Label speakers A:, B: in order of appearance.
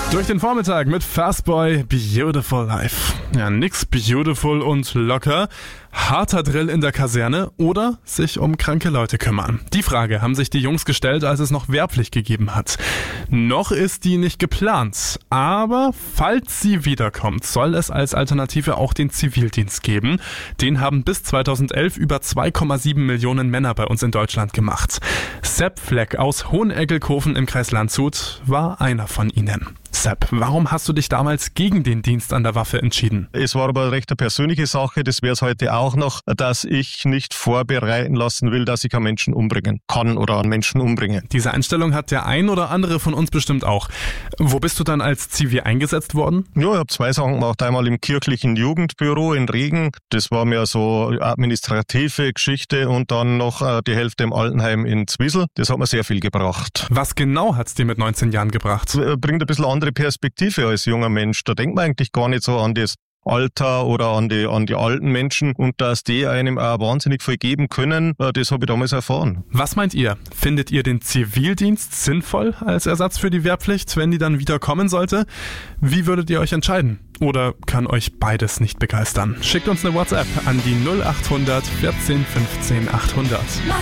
A: Durch den Vormittag mit Fastboy, Beautiful Life. Ja, nix beautiful und locker. Harter Drill in der Kaserne oder sich um kranke Leute kümmern. Die Frage haben sich die Jungs gestellt, als es noch Wehrpflicht gegeben hat. Noch ist die nicht geplant, aber falls sie wiederkommt, soll es als Alternative auch den Zivildienst geben. Den haben bis 2011 über 2,7 Millionen Männer bei uns in Deutschland gemacht. Sepp Fleck aus Hoheneggelkofen im Kreis Landshut war einer von ihnen. Sepp, warum hast du dich damals gegen den Dienst an der Waffe entschieden?
B: Es war aber recht eine persönliche Sache, das wäre es heute auch noch, dass ich nicht vorbereiten lassen will, dass ich einen Menschen umbringen kann oder einen Menschen umbringe.
A: Diese Einstellung hat der ein oder andere von uns bestimmt auch. Wo bist du dann als Zivi eingesetzt worden?
B: Ja, ich habe 2 Sachen gemacht. Einmal im kirchlichen Jugendbüro in Regen. Das war mehr so administrative Geschichte und dann noch die Hälfte im Altenheim in Zwiesel. Das hat mir sehr viel gebracht.
A: Was genau hat's dir mit 19 Jahren gebracht?
B: Bringt ein bisschen andere Perspektive als junger Mensch. Da denkt man eigentlich gar nicht so an das Alter oder an die alten Menschen und dass die einem auch wahnsinnig viel geben können, das habe ich damals erfahren.
A: Was meint ihr? Findet ihr den Zivildienst sinnvoll als Ersatz für die Wehrpflicht, wenn die dann wieder kommen sollte? Wie würdet ihr euch entscheiden? Oder kann euch beides nicht begeistern? Schickt uns eine WhatsApp an die 0800 14 15 800.